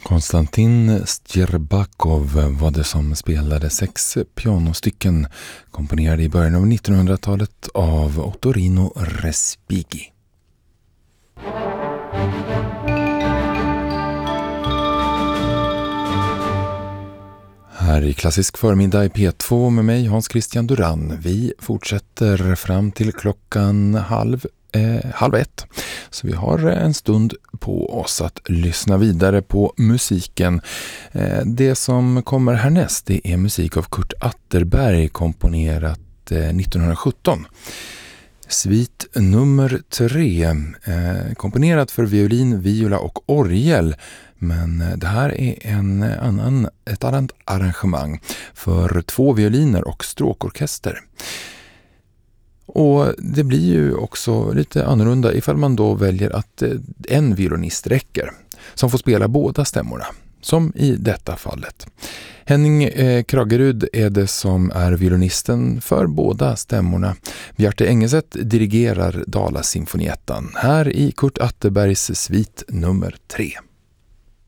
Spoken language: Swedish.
Konstantin Stjerbakov var det som spelade 6 pianostycken komponerade i början av 1900-talet av Ottorino Respighi. Här i Klassisk förmiddag i P2 med mig Hans Christian Duran. Vi fortsätter fram till klockan halv 1. Så vi har en stund på oss att lyssna vidare på musiken. Det som kommer härnäst, det är musik av Kurt Atterberg, komponerat 1917. Svit nummer 3, komponerat för violin, viola och orgel. Men det här är ett annat arrangemang för 2 violiner och stråkorkester. Och det blir ju också lite annorlunda ifall man då väljer att en violinist räcker som får spela båda stämmorna, som i detta fallet. Henning Kragerud är det som är violinisten för båda stämmorna. Bjarte Engeset dirigerar Dala Symfoniettan här i Kurt Atterbergs svit nummer 3.